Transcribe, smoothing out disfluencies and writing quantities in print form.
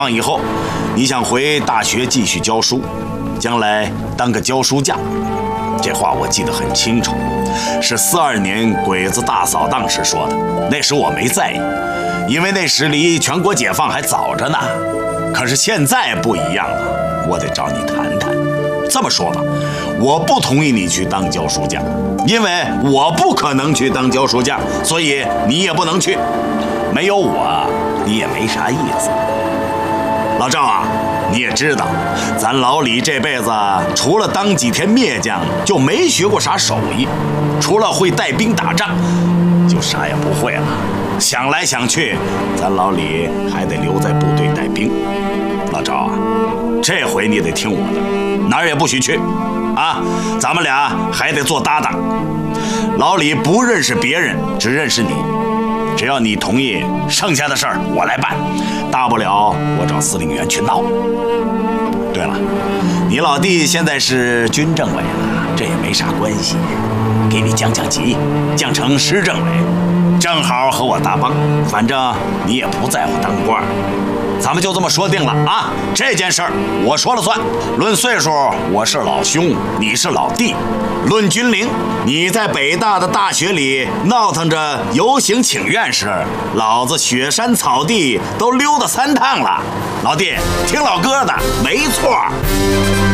以后，你想回大学继续教书，将来当个教书匠。这话我记得很清楚，是42年鬼子大扫荡时说的。那时我没在意，因为那时离全国解放还早着呢。可是现在不一样了，我得找你谈谈。这么说吧，我不同意你去当教书匠，因为我不可能去当教书匠，所以你也不能去。没有我，你也没啥意思。老赵啊，你也知道，咱老李这辈子除了当几天篾匠，就没学过啥手艺，除了会带兵打仗，就啥也不会了。想来想去，咱老李还得留在部队带兵。老赵啊，这回你得听我的，哪儿也不许去啊！咱们俩还得做搭档。老李不认识别人，只认识你。只要你同意，剩下的事儿我来办，大不了我找司令员去闹。对了，你老弟现在是军政委了，这也没啥关系，给你降降级，降成师政委，正好和我搭帮。反正你也不在乎当官，咱们就这么说定了啊！这件事儿我说了算。论岁数，我是老兄，你是老弟；论军龄，你在北大的大学里闹腾着游行请愿时，老子雪山草地都溜达3趟了。老弟，听老哥的，没错。